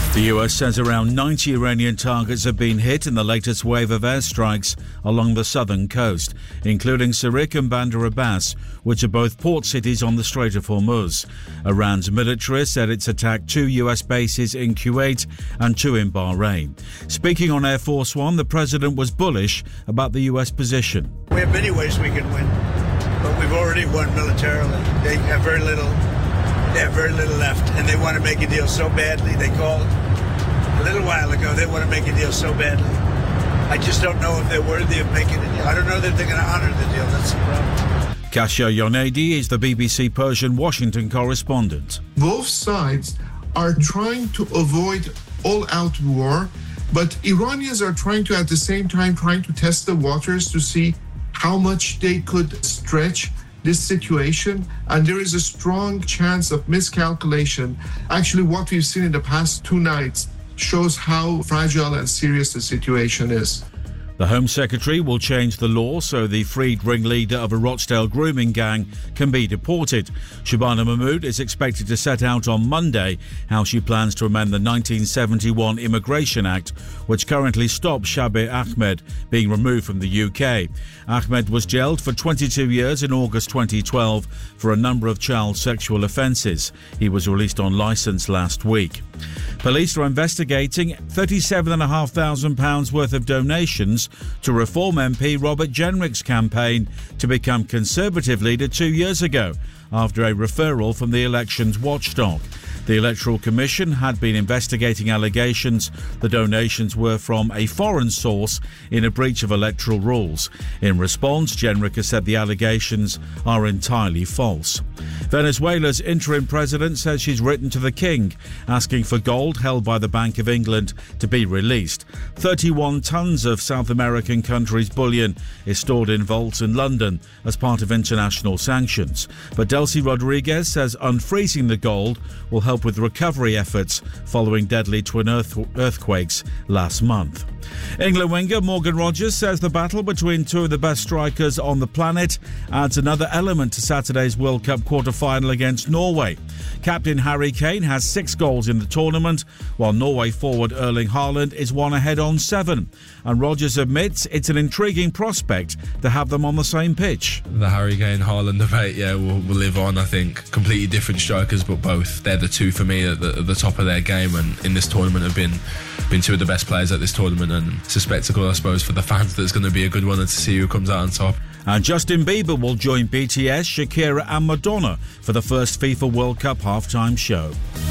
The US says around 90 Iranian targets have been hit in the latest wave of airstrikes along the southern coast, including Sirik and Bandar Abbas, which are both port cities on the Strait of Hormuz. Iran's military said it's attacked 2 US bases in Kuwait and 2 in Bahrain. Speaking on Air Force One, the president was bullish about the US position. We have many ways we can win, but we've already won militarily. They have very little left, and they want to make a deal so badly. They called a little while ago. They want to make a deal so badly. I just don't know if they're worthy of making a deal. I don't know that they're going to honor the deal. That's the problem. Kasia Yonedi is the BBC Persian Washington correspondent. Both sides are trying to avoid all-out war, but Iranians are trying to, at the same time, test the waters to see how much they could stretch this situation, and there is a strong chance of miscalculation. Actually, what we've seen in the past 2 nights shows how fragile and serious the situation is. The Home Secretary will change the law so the freed ringleader of a Rochdale grooming gang can be deported. Shabana Mahmood is expected to set out on Monday how she plans to amend the 1971 Immigration Act, which currently stops Shabir Ahmed being removed from the UK. Ahmed was jailed for 22 years in August 2012 for a number of child sexual offences. He was released on licence last week. Police are investigating £37,500 worth of donations to Reform MP Robert Jenrick's campaign to become Conservative leader 2 years ago, after a referral from the elections watchdog. The Electoral Commission had been investigating allegations the donations were from a foreign source in a breach of electoral rules. In response, Jenrick has said the allegations are entirely false. Venezuela's interim president says she's written to the king asking for gold held by the Bank of England to be released. 31 tons of South American country's bullion is stored in vaults in London as part of international sanctions. But Delcy Rodriguez says unfreezing the gold will help with recovery efforts following deadly twin earthquakes last month. England winger Morgan Rogers says the battle between 2 of the best strikers on the planet adds another element to Saturday's World Cup quarter-final against Norway. Captain Harry Kane has 6 goals in the tournament, while Norway forward Erling Haaland is 1 ahead on 7. And Rogers admits it's an intriguing prospect to have them on the same pitch. The Harry Kane-Haaland debate, will live on, I think. Completely different strikers, but both. They're the 2 for me at the top of their game, and in this tournament have been 2 of the best players at this tournament, and it's a spectacle, I suppose, for the fans. That's going to be a good one to see who comes out on top. And Justin Bieber will join BTS, Shakira and Madonna for the first FIFA World Cup halftime show.